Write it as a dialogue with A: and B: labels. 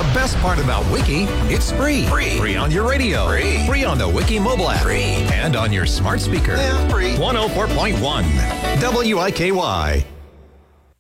A: The best part about Wiki, it's free. Free on your radio. Free on the Wiki mobile app. And on your smart speaker.
B: Yeah, free.
A: 104.1 WIKY.